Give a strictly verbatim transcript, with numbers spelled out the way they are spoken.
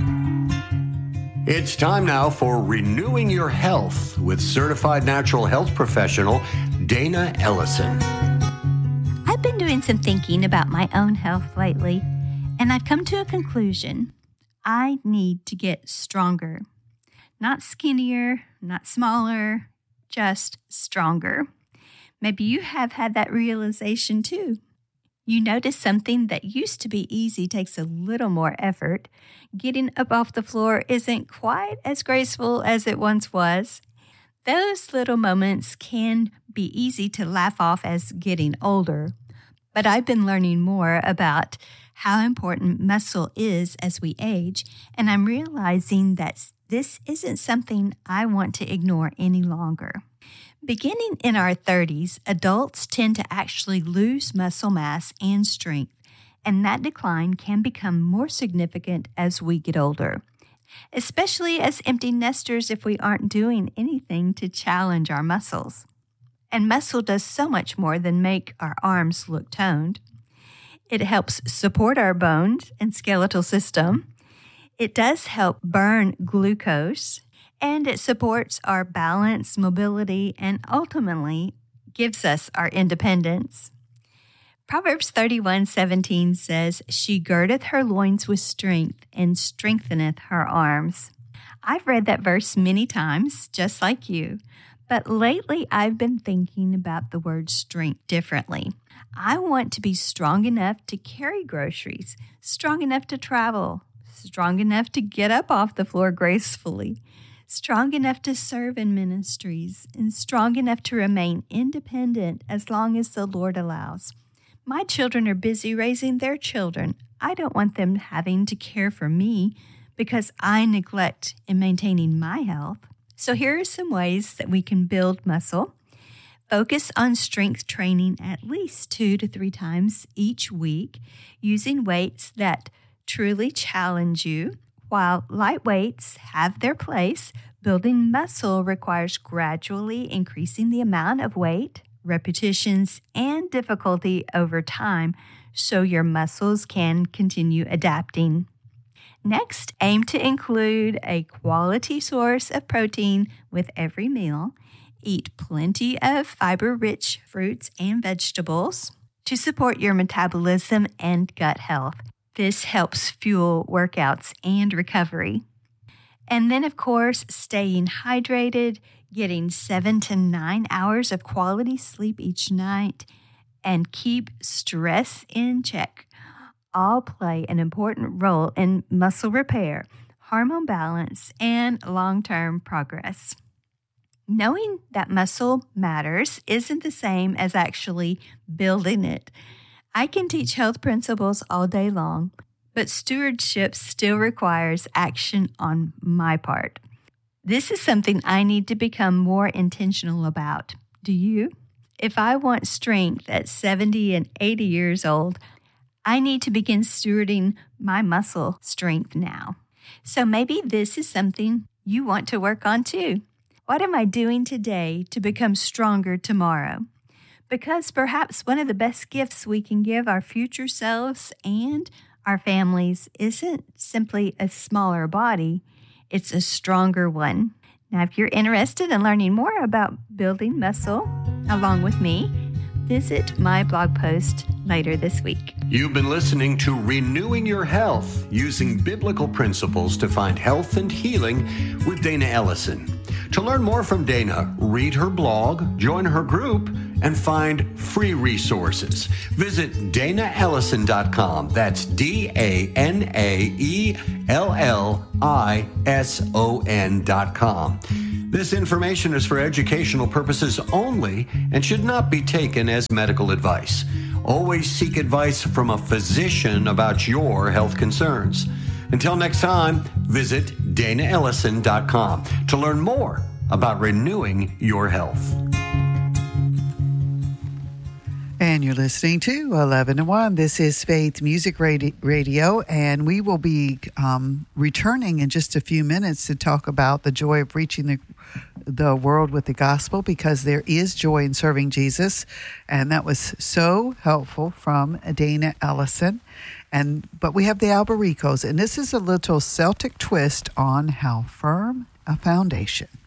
It's time now for Renewing Your Health with certified natural health professional Dana Ellison. I've been doing some thinking about my own health lately, and I've come to a conclusion. I need to get stronger. Not skinnier, not smaller, just stronger. Maybe you have had that realization too. You notice something that used to be easy takes a little more effort. Getting up off the floor isn't quite as graceful as it once was. Those little moments can be easy to laugh off as getting older. But I've been learning more about how important muscle is as we age, and I'm realizing that this isn't something I want to ignore any longer. Beginning in our thirties, adults tend to actually lose muscle mass and strength, and that decline can become more significant as we get older, especially as empty nesters if we aren't doing anything to challenge our muscles. And muscle does so much more than make our arms look toned. It helps support our bones and skeletal system. It does help burn glucose, and it supports our balance, mobility, and ultimately gives us our independence. Proverbs thirty-one seventeen says, "She girdeth her loins with strength and strengtheneth her arms." I've read that verse many times, just like you, but lately I've been thinking about the word strength differently. I want to be strong enough to carry groceries, strong enough to travel, strong enough to get up off the floor gracefully, strong enough to serve in ministries, and strong enough to remain independent as long as the Lord allows. My children are busy raising their children. I don't want them having to care for me because I neglect in maintaining my health. So here are some ways that we can build muscle. Focus on strength training at least two to three times each week, using weights that truly challenge you. While light weights have their place, building muscle requires gradually increasing the amount of weight, repetitions, and difficulty over time so your muscles can continue adapting. Next, aim to include a quality source of protein with every meal. Eat plenty of fiber-rich fruits and vegetables to support your metabolism and gut health. This helps fuel workouts and recovery. And then, of course, staying hydrated, getting seven to nine hours of quality sleep each night, and keep stress in check all play an important role in muscle repair, hormone balance, and long-term progress. Knowing that muscle matters isn't the same as actually building it. I can teach health principles all day long, but stewardship still requires action on my part. This is something I need to become more intentional about. Do you? If I want strength at seventy and eighty years old, I need to begin stewarding my muscle strength now. So maybe this is something you want to work on too. What am I doing today to become stronger tomorrow? Because perhaps one of the best gifts we can give our future selves and our families isn't simply a smaller body, it's a stronger one. Now, if you're interested in learning more about building muscle along with me, visit my blog post later this week. You've been listening to Renewing Your Health, using biblical principles to find health and healing with Dana Ellison. To learn more from Dana, read her blog, join her group, and find free resources. Visit dana ellison dot com. That's D A N A E L L I S O N dot com. This information is for educational purposes only and should not be taken as medical advice. Always seek advice from a physician about your health concerns. Until next time, visit dana ellison dot com to learn more about renewing your health. And you're listening to eleven to one. This is Faith Music Radio, and we will be um, returning in just a few minutes to talk about the joy of reaching the the world with the gospel, because there is joy in serving Jesus. And that was so helpful from Dana Ellison. And but we have the Albericos, and this is a little Celtic twist on how firm a foundation.